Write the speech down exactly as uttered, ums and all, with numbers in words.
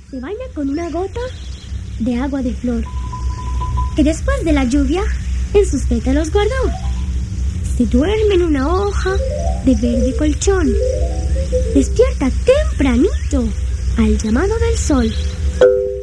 se baña con una gota de agua de flor que después de la lluvia en sus pétalos guardó. Se duerme en una hoja de verde colchón. Despierta tempranito al llamado del sol.